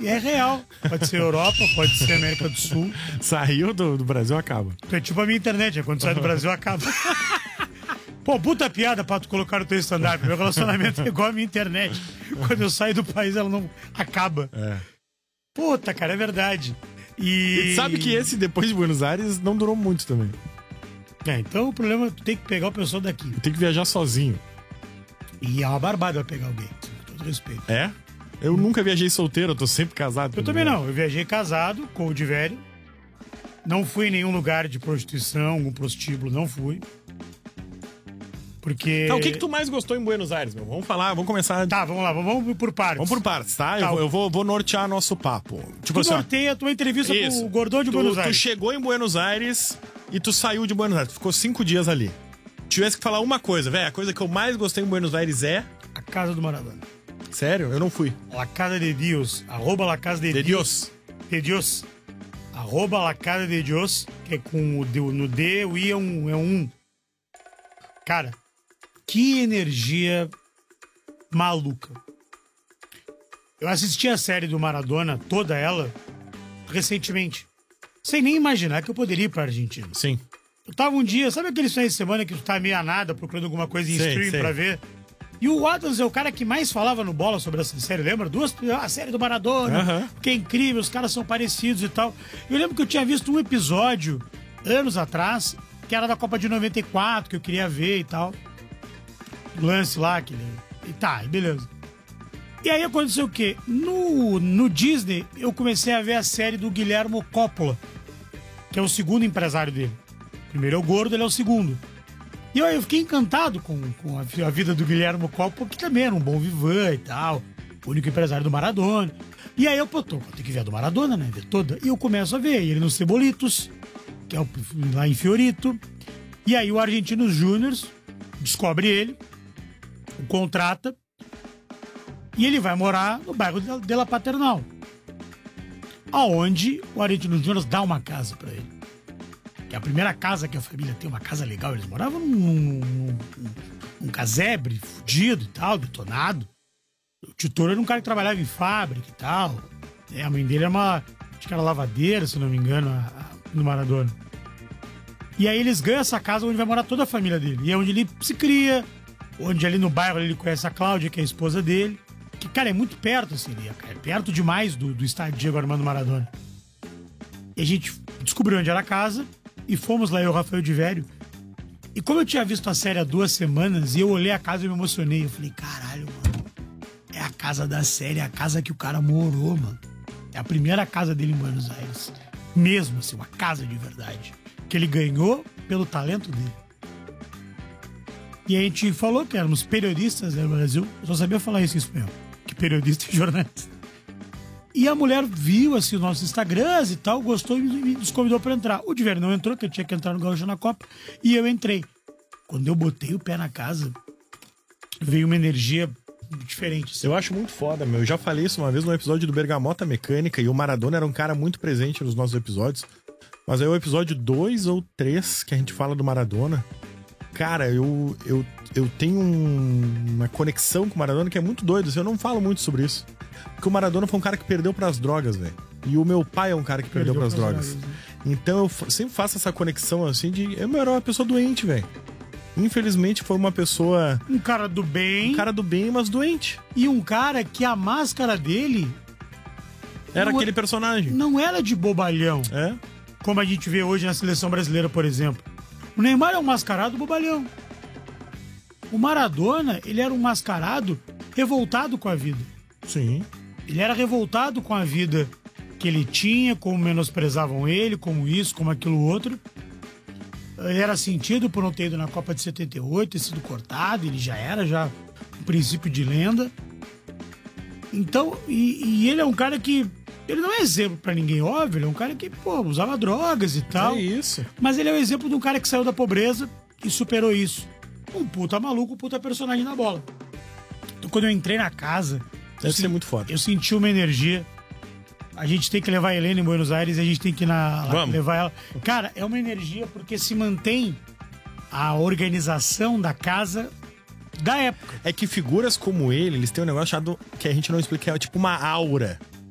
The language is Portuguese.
é real. Pode ser Europa, pode ser América do Sul. Saiu do Brasil, acaba. É tipo a minha internet, quando sai do Brasil, acaba. Pô, puta piada pra tu colocar no teu stand-up. Meu relacionamento é igual a minha internet. Quando eu saio do país, ela não acaba. É. Puta, cara, é verdade. E sabe que esse, depois de Buenos Aires, não durou muito também. Então o problema é que tu tem que pegar o pessoal daqui. Tem que viajar sozinho. E é uma barbada eu pegar alguém, com todo respeito. É? Eu nunca viajei solteiro, eu tô sempre casado. Eu também não. Eu viajei casado, com o de velho. Não fui em nenhum lugar de prostituição, um prostíbulo, não fui. Porque... Tá, o que tu mais gostou em Buenos Aires, meu? Vamos falar, vamos começar... Tá, vamos lá, vamos por partes. Vamos por partes, tá? Eu vou nortear nosso papo. Tipo Tu assim, ó, norteia a tua entrevista com o Gordão de Buenos Aires. Tu chegou em Buenos Aires e tu saiu de Buenos Aires. Tu ficou 5 dias ali. Tivesse que falar uma coisa, velho. A coisa que eu mais gostei em Buenos Aires é... A casa do Maradona. Sério? Eu não fui. La Casa de Dios. Arroba La Casa de Dios. De Dios. Arroba La Casa de Dios, que é com o D, no D, o I é um. Cara, que energia maluca. Eu assisti a série do Maradona, toda ela, recentemente. Sem nem imaginar que eu poderia ir pra Argentina. Sim. Eu tava um dia, sabe aqueles finais de semana que tu tá meio a nada procurando alguma coisa em streaming sei. pra ver? E o Adams é o cara que mais falava no Bola sobre essa série, lembra? A série do Maradona, que é incrível, os caras são parecidos e tal. Eu lembro que eu tinha visto um episódio, anos atrás, que era da Copa de 94, que eu queria ver e tal. Lance lá, beleza. E aí aconteceu o quê? No Disney, eu comecei a ver a série do Guillermo Coppola, que é o segundo empresário dele. Primeiro é o gordo, ele é o segundo. E eu fiquei encantado com a vida do Guillermo Coppola, que também era um bom vivan e tal, o único empresário do Maradona. E aí eu, tenho que ver a do Maradona, né? Ver toda. E eu começo a ver ele nos Cebolitos, que é lá em Fiorito. E aí o Argentinos Júnior descobre ele, o contrata, e ele vai morar no bairro de La Paternal, aonde o Argentinos Júnior dá uma casa pra ele. Que é a primeira casa que a família tem, uma casa legal. Eles moravam num casebre fudido e tal, detonado. O tutor era um cara que trabalhava em fábrica e tal. A mãe dele era acho que era lavadeira, se não me engano, no Maradona. E aí eles ganham essa casa onde vai morar toda a família dele. E é onde ele se cria, onde ali no bairro ele conhece a Cláudia, que é a esposa dele. Que, cara, é muito perto, assim, é perto demais do estádio Diego Armando Maradona. E a gente descobriu onde era a casa e fomos lá, eu e o Rafael de Vério. E como eu tinha visto a série há 2 semanas e eu olhei a casa e me emocionei, eu falei, caralho, mano, é a casa da série, é a casa que o cara morou, mano. É a primeira casa dele em Buenos Aires. Mesmo, assim, uma casa de verdade. Que ele ganhou pelo talento dele. E a gente falou que éramos periodistas no Brasil. Eu só sabia falar isso em espanhol. Que periodista e jornalista. E a mulher viu, assim, os nossos Instagrams e tal, gostou e me desconvidou pra entrar. O Diver não entrou, que eu tinha que entrar no Gaúcho na Copa. E eu entrei. Quando eu botei o pé na casa, veio uma energia diferente. Assim. Eu acho muito foda, meu. Eu já falei isso uma vez no episódio do Bergamota Mecânica e o Maradona era um cara muito presente nos nossos episódios. Mas aí o episódio 2 ou 3 que a gente fala do Maradona, cara, eu tenho uma conexão com o Maradona que é muito doido. Assim, eu não falo muito sobre isso. Porque o Maradona foi um cara que perdeu pras drogas, velho. E o meu pai é um cara que perdeu pras drogas. Então eu sempre faço essa conexão assim de... Eu era uma pessoa doente, velho. Infelizmente foi uma pessoa... Um cara do bem. Um cara do bem, mas doente. E um cara que a máscara dele... Era aquele personagem. Não era de bobalhão. É? Como a gente vê hoje na seleção brasileira, por exemplo. O Neymar é um mascarado bobalhão. O Maradona, ele era um mascarado revoltado com a vida. Sim. Ele era revoltado com a vida que ele tinha, como menosprezavam ele, como isso, como aquilo outro. Ele era sentido por não ter ido na Copa de 78, ter sido cortado, ele já era um princípio de lenda. Então, e ele é um cara que... Ele não é exemplo pra ninguém, óbvio, ele é um cara que, usava drogas e tal. É isso. Mas ele é o exemplo de um cara que saiu da pobreza e superou isso. Um puta maluco, um puta personagem na bola. Então, quando eu entrei na casa... Deve ser muito foda. Eu senti uma energia. A gente tem que levar a Helena em Buenos Aires, a gente tem que ir levar ela. Cara, é uma energia porque se mantém a organização da casa da época. É que figuras como ele, eles têm um negócio chamado, que a gente não explica, é tipo uma aura.